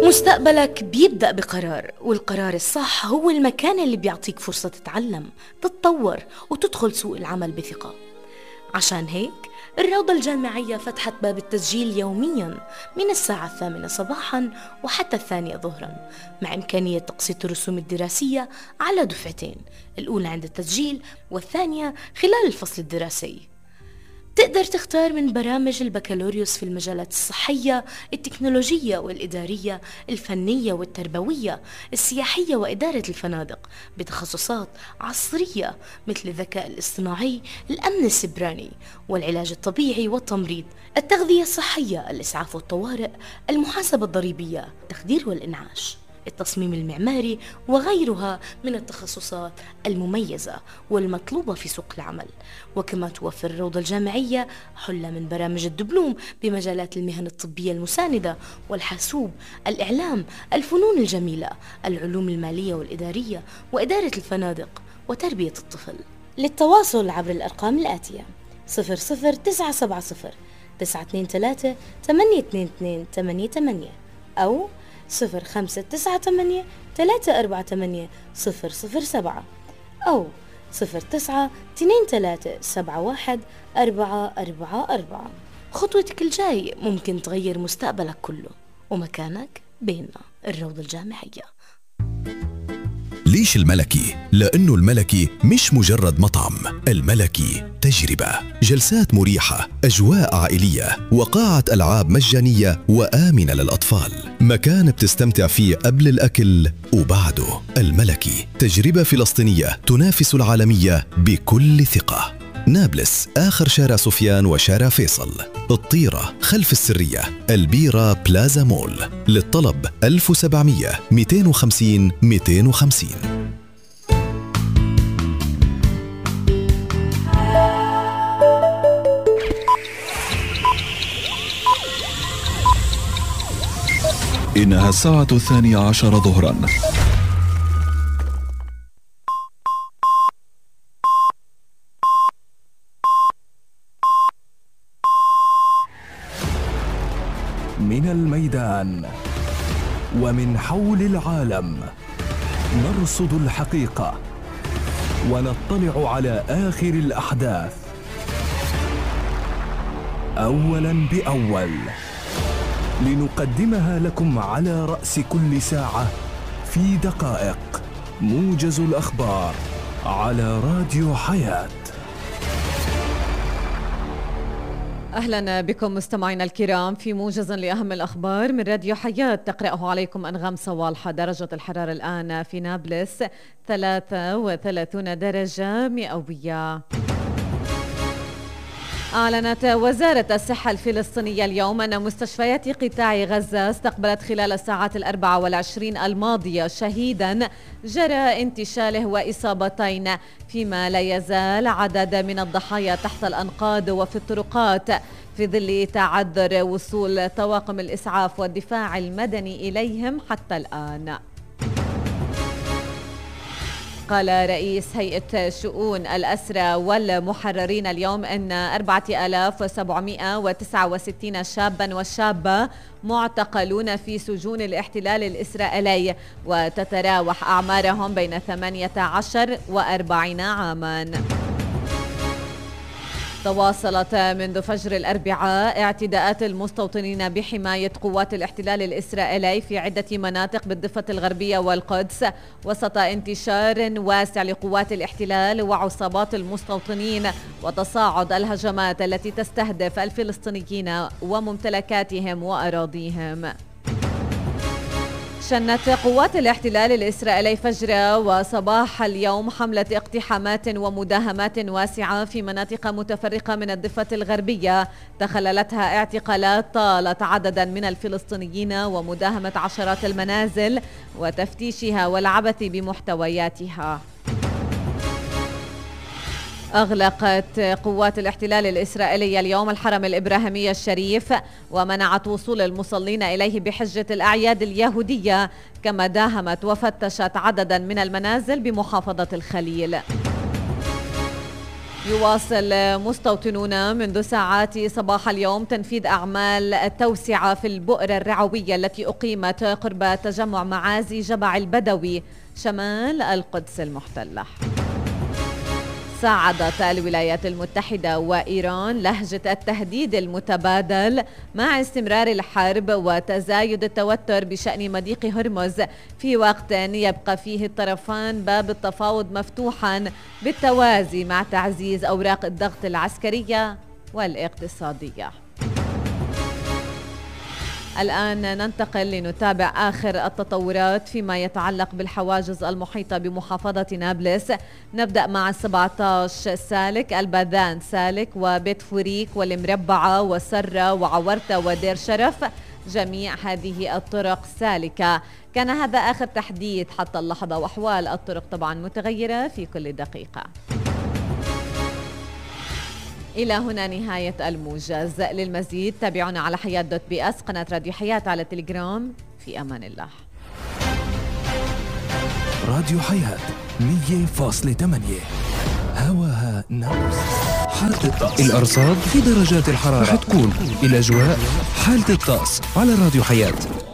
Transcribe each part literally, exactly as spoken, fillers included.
مستقبلك بيبدأ بقرار، والقرار الصح هو المكان اللي بيعطيك فرصة تتعلم، تتطور وتدخل سوق العمل بثقة. عشان هيك الروضة الجامعية فتحت باب التسجيل يوميا من الساعة الثامنة صباحا وحتى الثانية ظهرا، مع إمكانية تقسيط الرسوم الدراسية على دفعتين، الأولى عند التسجيل والثانية خلال الفصل الدراسي. تقدر تختار من برامج البكالوريوس في المجالات الصحية، التكنولوجية والإدارية، الفنية والتربوية، السياحية وإدارة الفنادق، بتخصصات عصرية مثل الذكاء الاصطناعي، الأمن السيبراني، والعلاج الطبيعي والتمريض، التغذية الصحية، الإسعاف والطوارئ، المحاسبة الضريبية، التخدير والإنعاش، التصميم المعماري، وغيرها من التخصصات المميزة والمطلوبة في سوق العمل. وكما توفر الروضة الجامعية حلة من برامج الدبلوم بمجالات المهن الطبية المساندة والحاسوب، الإعلام، الفنون الجميلة، العلوم المالية والإدارية، وإدارة الفنادق، وتربية الطفل. للتواصل عبر الأرقام الآتية: صفر صفر تسعة سبعة صفر تسعة اثنين ثلاثة ثمانية اثنين اثنين ثمانية ثمانية أو صفر خمسة تسعة ثمانية ثلاثة أربعة ثمانية صفر صفر سبعة أو صفر تسعة اثنين ثلاثة سبعة واحد أربعة أربعة أربعة. خطوتك الجاي ممكن تغير مستقبلك كله، ومكانك بيننا الروضة الجامعية. ليش الملكي؟ لأنه الملكي مش مجرد مطعم، الملكي تجربة، جلسات مريحة، أجواء عائلية، وقاعة ألعاب مجانية وآمنة للأطفال، مكان بتستمتع فيه قبل الأكل وبعده. الملكي تجربة فلسطينية تنافس العالمية بكل ثقة. نابلس آخر شارع سفيان وشارع فيصل، الطيرة خلف السرية، البيرة بلازا مول. للطلب ألف وسبعمية مئتين وخمسين مئتين وخمسين. إنها الساعة الثانية عشر ظهرا. من الميدان ومن حول العالم نرصد الحقيقة ونطلع على آخر الأحداث أولاً بأول، لنقدمها لكم على رأس كل ساعة في دقائق. موجز الأخبار على راديو حياة. أهلا بكم مستمعينا الكرام في موجز لأهم الأخبار من راديو حياة، تقرأه عليكم أنغام صوالحة. درجة الحرارة الآن في نابلس ثلاثة وثلاثين درجة مئوية. أعلنت وزارة الصحة الفلسطينية اليوم أن مستشفيات قطاع غزة استقبلت خلال الساعات الأربع والعشرين الماضية شهيدا جرى انتشاله وإصابتين، فيما لا يزال عدد من الضحايا تحت الأنقاض وفي الطرقات في ظل تعذر وصول طواقم الإسعاف والدفاع المدني إليهم حتى الآن. قال رئيس هيئة شؤون الأسرى والمحررين اليوم أن أربعة آلاف وسبعمئة وتسعة وستين شابا وشابة معتقلون في سجون الاحتلال الإسرائيلي، وتتراوح أعمارهم بين ثمانية عشر وأربعين عاما. تواصلت منذ فجر الأربعاء اعتداءات المستوطنين بحماية قوات الاحتلال الإسرائيلي في عدة مناطق بالضفة الغربية والقدس، وسط انتشار واسع لقوات الاحتلال وعصابات المستوطنين وتصاعد الهجمات التي تستهدف الفلسطينيين وممتلكاتهم وأراضيهم. شنت قوات الاحتلال الإسرائيلي فجر وصباح اليوم حملة اقتحامات ومداهمات واسعة في مناطق متفرقة من الضفة الغربية تخللتها اعتقالات طالت عددا من الفلسطينيين ومداهمة عشرات المنازل وتفتيشها والعبث بمحتوياتها. أغلقت قوات الاحتلال الإسرائيلي اليوم الحرم الإبراهيمي الشريف ومنعت وصول المصلين إليه بحجة الأعياد اليهودية، كما داهمت وفتشت عددا من المنازل بمحافظة الخليل. يواصل مستوطنون منذ ساعات صباح اليوم تنفيذ أعمال التوسعة في البؤرة الرعوية التي أقيمت قرب تجمع معازي جبع البدوي شمال القدس المحتلة. ساعدت الولايات المتحدة وإيران لهجة التهديد المتبادل مع استمرار الحرب وتزايد التوتر بشأن مضيق هرمز في وقت يبقى فيه الطرفان باب التفاوض مفتوحا بالتوازي مع تعزيز أوراق الضغط العسكرية والاقتصادية. الآن ننتقل لنتابع آخر التطورات فيما يتعلق بالحواجز المحيطة بمحافظة نابلس. نبدأ مع السبعة عشر سالك، الباذان سالك وبيت فوريك والمربعة وسرة وعورتة ودير شرف، جميع هذه الطرق سالكة. كان هذا آخر تحديث حتى اللحظة، وأحوال الطرق طبعا متغيرة في كل دقيقة. إلى هنا نهاية الموجز. للمزيد تابعونا على حياة دوت بي اس، قناة راديو حياة على تليجرام. في أمان الله. راديو حياة مية فاصلة ثمانية هواها نابلس. حالة الطقس، الأرصاد في درجات الحرارة حتكون الأجواء. حالة الطقس على راديو حياة.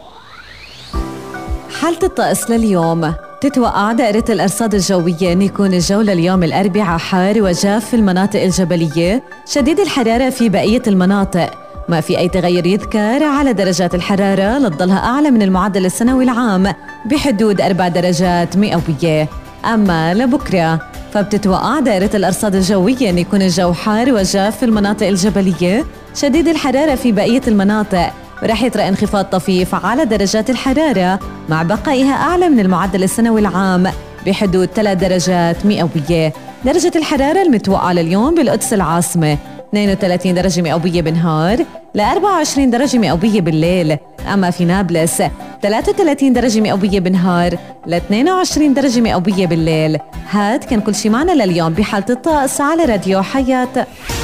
حالة الطقس لليوم، تتوقع دائرة الأرصاد الجوية أن يكون الجو لليوم الأربعاء حار وجاف في المناطق الجبلية، شديد الحرارة في بقية المناطق، ما في أي تغير يذكر على درجات الحرارة لتضلها أعلى من المعدل السنوي العام بحدود أربع درجات مئوية. أما لبكرة فبتتوقع دائرة الأرصاد الجوية أن يكون الجو حار وجاف في المناطق الجبلية، شديد الحرارة في بقية المناطق، ورح يطرأ انخفاض طفيف على درجات الحرارة مع بقائها أعلى من المعدل السنوي العام بحدود ثلاث درجات مئوية. درجة الحرارة المتوقعة لليوم بالقدس العاصمة اثنين وثلاثين درجة مئوية بالنهار ل أربعة وعشرين درجة مئوية بالليل. أما في نابلس ثلاثة وثلاثين درجة مئوية بالنهار ل اثنين وعشرين درجة مئوية بالليل. هاد كان كل شي معنا لليوم بحالة الطقس على راديو حياة.